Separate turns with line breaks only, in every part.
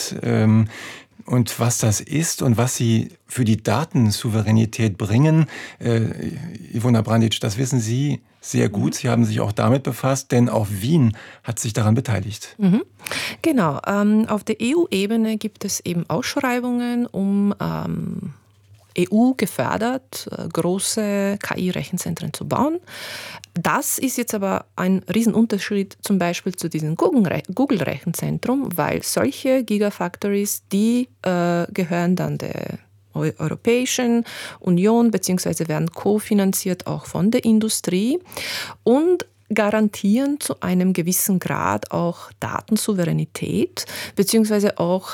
sind und was das ist und was sie für die Datensouveränität bringen. Ivona Branditsch, das wissen Sie sehr gut. Sie haben sich auch damit befasst, denn auch Wien hat sich daran beteiligt.
Genau. Auf der EU-Ebene gibt es eben Ausschreibungen, um EU gefördert, große KI-Rechenzentren zu bauen. Das ist jetzt aber ein Riesenunterschied zum Beispiel zu diesem Google-Rechenzentrum, weil solche Gigafactories, die gehören dann der Europäischen Union beziehungsweise werden kofinanziert auch von der Industrie und garantieren zu einem gewissen Grad auch Datensouveränität beziehungsweise auch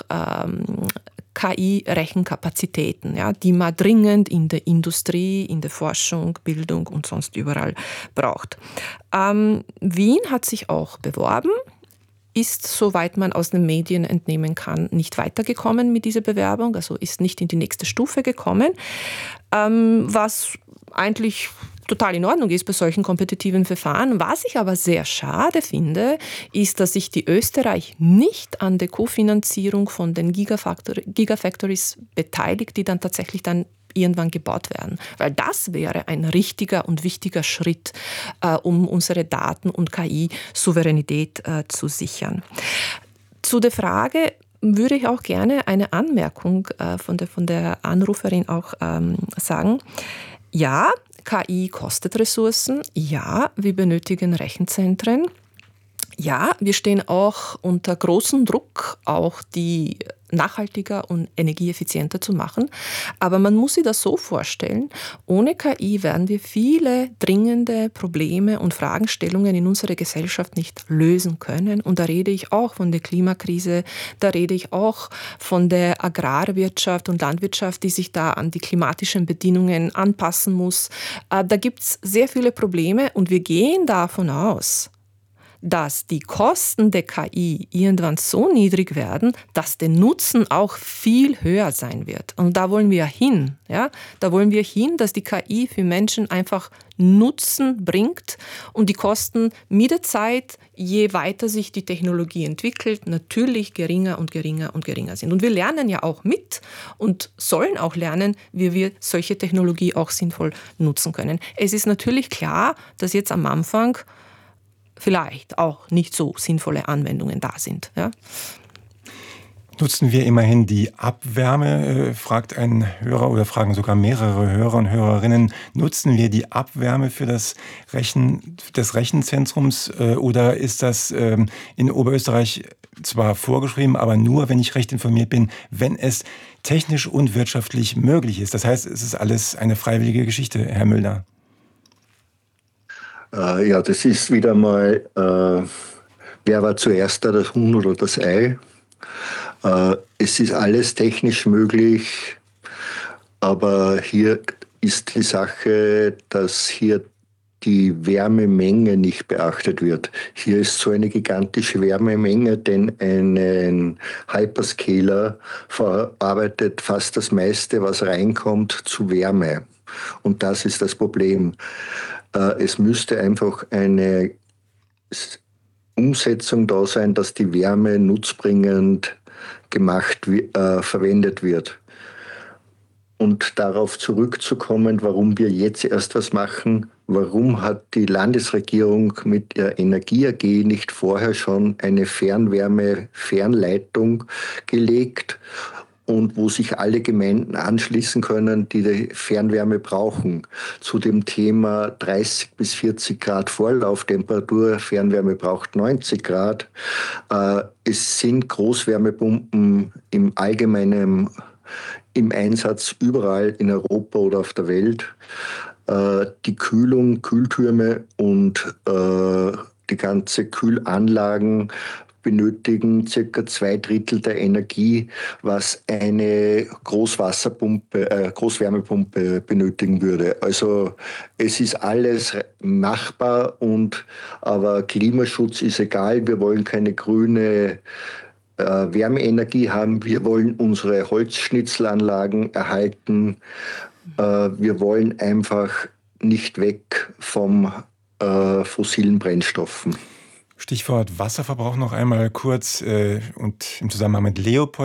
KI-Rechenkapazitäten, ja, die man dringend in der Industrie, in der Forschung, Bildung und sonst überall braucht. Wien hat sich auch beworben, ist, soweit man aus den Medien entnehmen kann, nicht weitergekommen mit dieser Bewerbung, also ist nicht in die nächste Stufe gekommen, was eigentlich total in Ordnung ist bei solchen kompetitiven Verfahren. Was ich aber sehr schade finde, ist, dass sich die Österreich nicht an der Kofinanzierung von den Gigafactories beteiligt, die dann tatsächlich dann irgendwann gebaut werden. Weil das wäre ein richtiger und wichtiger Schritt, um unsere Daten- und KI-Souveränität zu sichern. Zu der Frage würde ich auch gerne eine Anmerkung von der Anruferin auch sagen. Ja, KI kostet Ressourcen. Ja, wir benötigen Rechenzentren. Ja, wir stehen auch unter großem Druck, auch die nachhaltiger und energieeffizienter zu machen. Aber man muss sich das so vorstellen, ohne KI werden wir viele dringende Probleme und Fragestellungen in unserer Gesellschaft nicht lösen können. Und da rede ich auch von der Klimakrise, da rede ich auch von der Agrarwirtschaft und Landwirtschaft, die sich da an die klimatischen Bedingungen anpassen muss. Da gibt es sehr viele Probleme und wir gehen davon aus, dass die Kosten der KI irgendwann so niedrig werden, dass der Nutzen auch viel höher sein wird. Und da wollen wir hin. Ja? Da wollen wir hin, dass die KI für Menschen einfach Nutzen bringt und die Kosten mit der Zeit, je weiter sich die Technologie entwickelt, natürlich geringer und geringer und geringer sind. Und wir lernen ja auch mit und sollen auch lernen, wie wir solche Technologie auch sinnvoll nutzen können. Es ist natürlich klar, dass jetzt am Anfang vielleicht auch nicht so sinnvolle Anwendungen da sind. Ja?
Nutzen wir immerhin die Abwärme, fragt ein Hörer oder fragen sogar mehrere Hörer und Hörerinnen, nutzen wir die Abwärme für das des Rechenzentrums oder ist das in Oberösterreich zwar vorgeschrieben, aber nur, wenn ich recht informiert bin, wenn es technisch und wirtschaftlich möglich ist. Das heißt, es ist alles eine freiwillige Geschichte, Herr Müller.
Ja, das ist wieder mal, wer war zuerst da, das Huhn oder das Ei? Es ist alles technisch möglich, aber hier ist die Sache, dass hier die Wärmemenge nicht beachtet wird. Hier ist so eine gigantische Wärmemenge, denn ein Hyperscaler verarbeitet fast das meiste, was reinkommt, zu Wärme. Und das ist das Problem. Es müsste einfach eine Umsetzung da sein, dass die Wärme nutzbringend verwendet wird. Und darauf zurückzukommen, warum wir jetzt erst was machen, warum hat die Landesregierung mit der Energie AG nicht vorher schon eine Fernwärme-Fernleitung gelegt und wo sich alle Gemeinden anschließen können, die Fernwärme brauchen. Zu dem Thema 30 bis 40 Grad Vorlauftemperatur, Fernwärme braucht 90 Grad. Es sind Großwärmepumpen im Allgemeinen im Einsatz überall in Europa oder auf der Welt. Die Kühlung, Kühltürme und die ganze Kühlanlagen benötigen circa 2/3 der Energie, was eine Großwärmepumpe benötigen würde. Also es ist alles machbar aber Klimaschutz ist egal. Wir wollen keine grüne Wärmeenergie haben. Wir wollen unsere Holzschnitzelanlagen erhalten. Wir wollen einfach nicht weg vom fossilen Brennstoffen.
Stichwort Wasserverbrauch noch einmal kurz und im Zusammenhang mit Leopold.